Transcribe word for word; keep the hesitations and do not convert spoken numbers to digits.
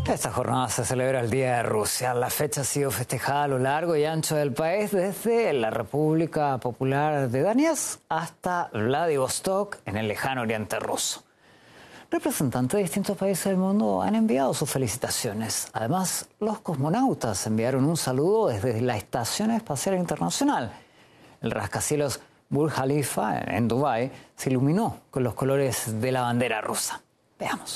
Esta jornada se celebra el Día de Rusia. La fecha ha sido festejada a lo largo y ancho del país, desde la República Popular de Donetsk hasta Vladivostok, en el lejano oriente ruso. Representantes de distintos países del mundo han enviado sus felicitaciones. Además, los cosmonautas enviaron un saludo desde la Estación Espacial Internacional. El rascacielos Burj Khalifa, en Dubái, se iluminó con los colores de la bandera rusa. Veamos.